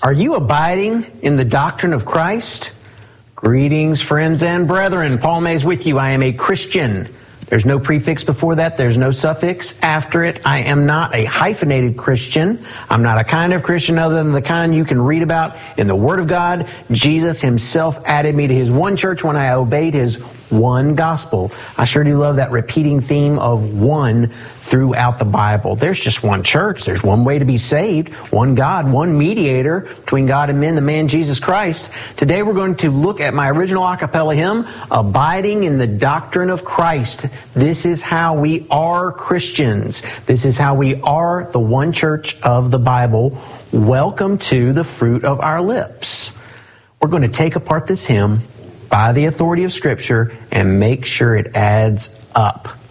Are you abiding in the doctrine of Christ? Greetings, friends and brethren. Paul Mays with you. I am a Christian. There's no prefix before that. There's no suffix after it. I am not a hyphenated Christian. I'm not a kind of Christian other than the kind you can read about in the Word of God. Jesus himself added me to his one church when I obeyed his one gospel. I sure do love that repeating theme of one throughout the Bible. There's just one church. There's one way to be saved, one God, one mediator between God and men, the man Jesus Christ. Today we're going to look at my original a cappella hymn, Abiding in the Doctrine of Christ. This is how we are Christians. This is how we are the one church of the Bible. Welcome to the fruit of our lips. We're going to take apart this hymn by the authority of Scripture and make sure it adds up.